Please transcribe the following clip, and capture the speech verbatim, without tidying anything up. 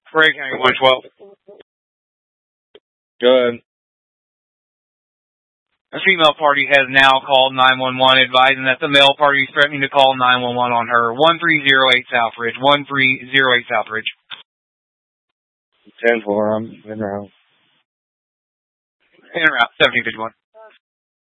Craig County one twelve. Good. A female party has now called nine one one, advising that the male party is threatening to call nine one one on her. one three zero eight Southridge. one three zero eight Southridge. ten four, I'm in route. In route, seventeen fifty-one.